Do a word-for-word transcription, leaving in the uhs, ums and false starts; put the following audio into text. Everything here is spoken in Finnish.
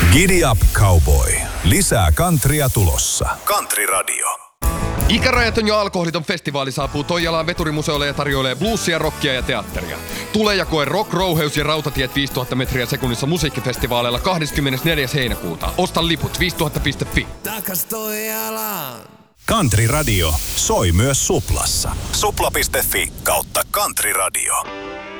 Giddy up, cowboy. Lisää countrya tulossa. Country Radio. Ikärajaton ja alkoholiton festivaali saapuu Toijalaan Veturimuseolle ja tarjoilee bluesia, rockia ja teatteria. Tule ja koe Rock, Rouheus ja Rautatiet viisituhatta metriä sekunnissa musiikkifestivaaleilla kahdeskymmenesneljäs heinäkuuta. Osta liput viisituhatta piste fi. Takas Toijalaan. Country Radio soi myös Suplassa. supla piste fi kautta Country Radio.